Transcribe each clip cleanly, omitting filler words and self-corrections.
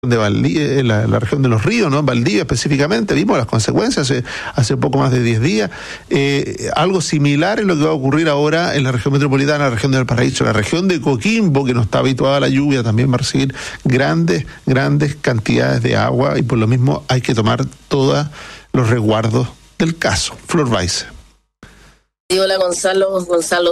de Valdivia, la región de los ríos, ¿no? En Valdivia específicamente, vimos las consecuencias hace poco más de 10 días. Algo similar es lo que va a ocurrir ahora en la región metropolitana, la región de Valparaíso, la región de Coquimbo, que no está habituada a la lluvia, también va a recibir grandes cantidades de agua, y por lo mismo hay que tomar todos los resguardos del caso. Flor Weiss. Hola Gonzalo,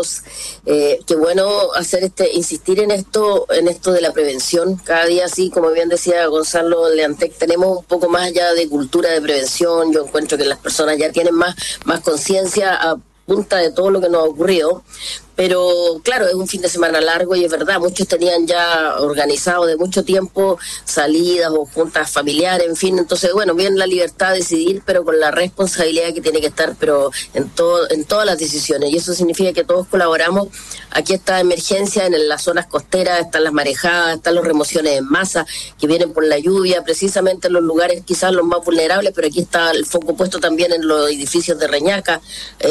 qué bueno insistir en esto de la prevención. Cada día, sí, como bien decía Gonzalo Leantec, tenemos un poco más allá de cultura de prevención. Yo encuentro que las personas ya tienen más conciencia a punta de todo lo que nos ha ocurrido. Pero claro, es un fin de semana largo y es verdad, muchos tenían ya organizado de mucho tiempo salidas o juntas familiares, en fin. Entonces, bueno, bien la libertad de decidir, pero con la responsabilidad que tiene que estar, pero en todas las decisiones. Y eso significa que todos colaboramos. Aquí está emergencia en las zonas costeras, están las marejadas, están las remociones en masa que vienen por la lluvia, precisamente en los lugares quizás los más vulnerables, pero aquí está el foco puesto también en los edificios de Reñaca.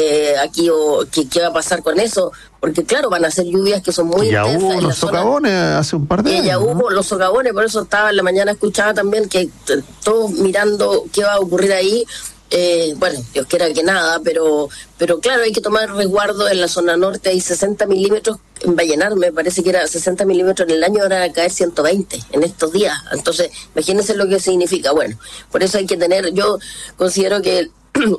¿Qué va a pasar con eso? Porque claro, van a ser lluvias que son muy intensas. Ya hubo los socavones hace un par de años. Ya hubo los socavones, por eso estaba en la mañana, escuchaba también que todos mirando qué va a ocurrir ahí. Bueno, Dios quiera que nada, pero claro, hay que tomar resguardo. En la zona norte hay 60 milímetros, en Vallenar me parece que era 60 milímetros en el año, ahora van a caer 120 en estos días. Entonces, imagínense lo que significa. Bueno, por eso hay que tener, yo considero que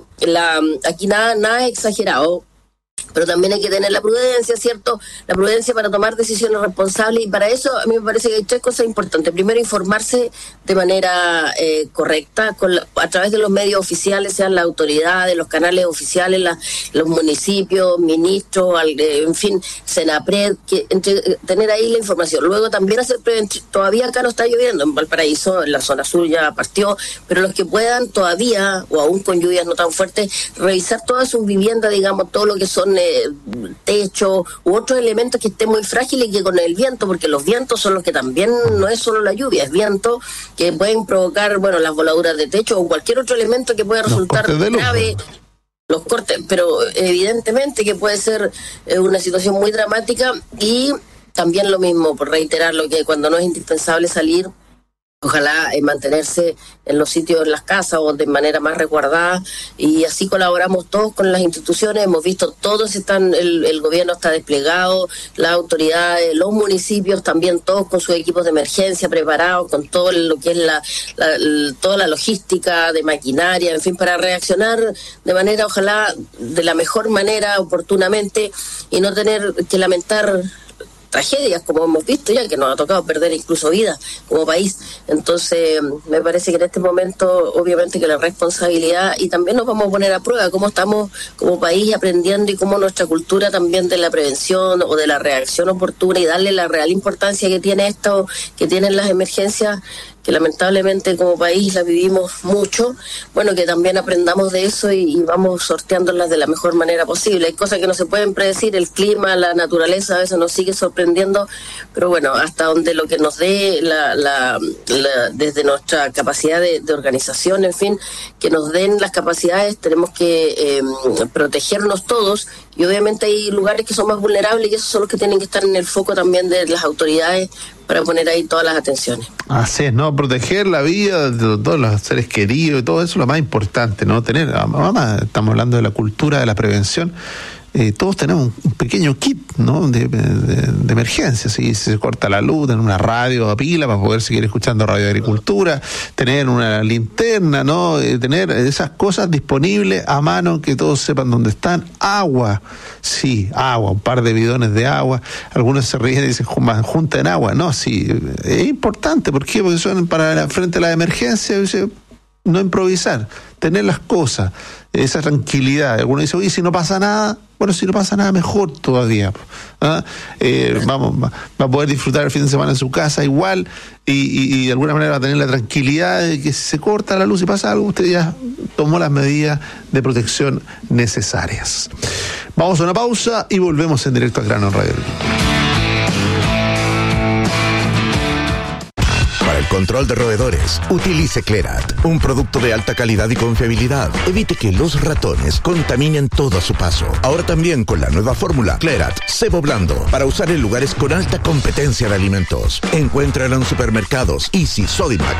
aquí nada es exagerado. Pero también hay que tener la prudencia, ¿cierto? La prudencia para tomar decisiones responsables, y para eso a mí me parece que hay 3 cosas importantes. Primero, informarse de manera correcta a través de los medios oficiales, sean las autoridades, los canales oficiales, los municipios, ministros, en fin, Senapred, tener ahí la información. Luego también hacer prevención. Todavía acá no está lloviendo, en Valparaíso, en la zona sur ya partió, pero los que puedan todavía, o aún con lluvias no tan fuertes, revisar todas sus viviendas, digamos, todo lo que son techo u otros elementos que estén muy frágiles, y que con el viento, porque los vientos son los que también, no es solo la lluvia, es viento, que pueden provocar, bueno, las voladuras de techo o cualquier otro elemento que pueda resultar grave. Los cortes, pero evidentemente que puede ser una situación muy dramática. Y también lo mismo, por reiterarlo, que cuando no es indispensable salir, ojalá mantenerse en los sitios, en las casas, o de manera más resguardada, y así colaboramos todos con las instituciones. Hemos visto, todos están, el gobierno está desplegado, las autoridades, los municipios también, todos con sus equipos de emergencia preparados, con todo lo que es toda la logística de maquinaria, en fin, para reaccionar de manera, ojalá, de la mejor manera, oportunamente, y no tener que lamentar tragedias como hemos visto ya, que nos ha tocado perder incluso vidas como país. Entonces me parece que en este momento, obviamente, que la responsabilidad, y también nos vamos a poner a prueba cómo estamos como país aprendiendo, y cómo nuestra cultura también de la prevención o de la reacción oportuna, y darle la real importancia que tiene esto, que tienen las emergencias, que lamentablemente como país la vivimos mucho. Bueno, que también aprendamos de eso y vamos sorteándolas de la mejor manera posible. Hay cosas que no se pueden predecir, el clima, la naturaleza a veces nos sigue sorprendiendo, pero bueno, hasta donde lo que nos dé desde nuestra capacidad de organización, en fin, que nos den las capacidades, tenemos que protegernos todos. Y obviamente hay lugares que son más vulnerables, y esos son los que tienen que estar en el foco también de las autoridades, para poner ahí todas las atenciones. Así es, ¿no? Proteger la vida de todos los seres queridos y todo eso es lo más importante, ¿no? Estamos hablando de la cultura de la prevención. Todos tenemos un pequeño kit, ¿no? de emergencia. Si se corta la luz, tener una radio a pila para poder seguir escuchando Radio Agricultura, tener una linterna, ¿no? Tener esas cosas disponibles a mano, que todos sepan dónde están. Agua, sí, agua, un par de bidones de agua. Algunos se ríen y dicen, junten agua. No, sí, es importante. ¿Por qué? Porque son frente a la emergencia, no improvisar, tener las cosas, esa tranquilidad. Algunos dicen, oye, si no pasa nada. Bueno, si no pasa nada, mejor todavía. Va a poder disfrutar el fin de semana en su casa igual, y de alguna manera va a tener la tranquilidad de que si se corta la luz y pasa algo, usted ya tomó las medidas de protección necesarias. Vamos a una pausa y volvemos en directo a Grano Radio. control de roedores. Utilice Clerat, un producto de alta calidad y confiabilidad. Evite que los ratones contaminen todo a su paso. Ahora también con la nueva fórmula Clerat Cebo Blando, para usar en lugares con alta competencia de alimentos. Encuéntrala en supermercados Easy, Sodimac